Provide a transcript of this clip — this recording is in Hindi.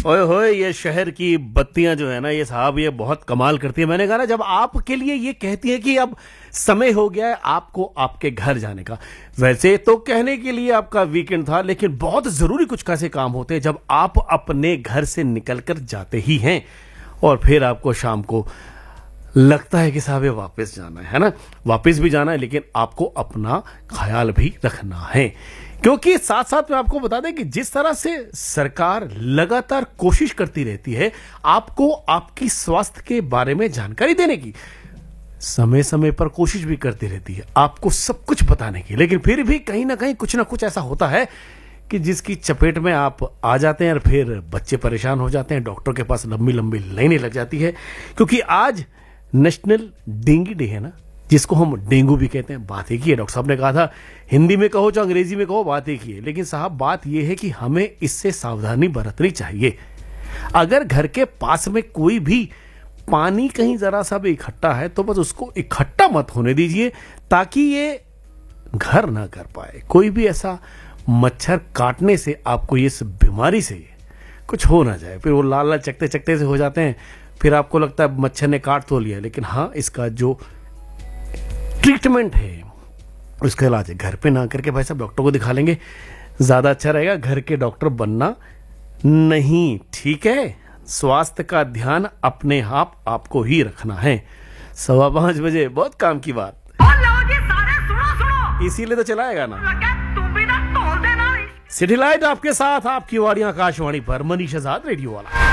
ओए होए, ये शहर की बत्तियां जो है ना ये साहब ये बहुत कमाल करती है। मैंने कहा ना, जब आपके लिए ये कहती है कि अब समय हो गया है आपको आपके घर जाने का। वैसे तो कहने के लिए आपका वीकेंड था, लेकिन बहुत जरूरी कुछ खासे काम होते हैं जब आप अपने घर से निकलकर जाते ही हैं और फिर आपको शाम को लगता है कि साहब ये वापस जाना है ना। वापस भी जाना है, लेकिन आपको अपना ख्याल भी रखना है, क्योंकि साथ साथ में आपको बता दें कि जिस तरह से सरकार लगातार कोशिश करती रहती है आपको आपकी स्वास्थ्य के बारे में जानकारी देने की, समय समय पर कोशिश भी करती रहती है आपको सब कुछ बताने की, लेकिन फिर भी कहीं ना कहीं कुछ ना कुछ ऐसा होता है कि जिसकी चपेट में आप आ जाते हैं और फिर बच्चे परेशान हो जाते हैं। डॉक्टर के पास लंबी लंबी लाइनें लग जाती है, क्योंकि आज नेशनल डेंगू डे है ना, जिसको हम डेंगू भी कहते हैं। बात एक ही है, डॉक्टर साहब ने कहा था हिंदी में कहो चाहे अंग्रेजी में कहो बात एक ही है, लेकिन साहब बात यह है कि हमें इससे सावधानी बरतनी चाहिए। अगर घर के पास में कोई भी पानी कहीं जरा सा भी इकट्ठा है तो बस उसको इकट्ठा मत होने दीजिए, ताकि ये घर ना कर पाए। कोई भी ऐसा मच्छर काटने से आपको इस बीमारी से कुछ हो ना जाए, फिर वो लाल लाल चकते चकते से हो जाते हैं, फिर आपको लगता है मच्छर ने काट तो लिया, लेकिन हाँ इसका जो ट्रीटमेंट है उसका इलाज है। घर पे ना करके भाई साहब डॉक्टर को दिखा लेंगे, ज्यादा अच्छा रहेगा। घर के डॉक्टर बनना नहीं, ठीक है। स्वास्थ्य का ध्यान अपने आप आपको ही रखना है। 5:15 बजे बहुत काम की बात, इसीलिए तो चलाएगा ना सिटी लाइट आपके साथ, आपकी वाणी आकाशवाणी पर। मनीष आजाद रेडियो वाला।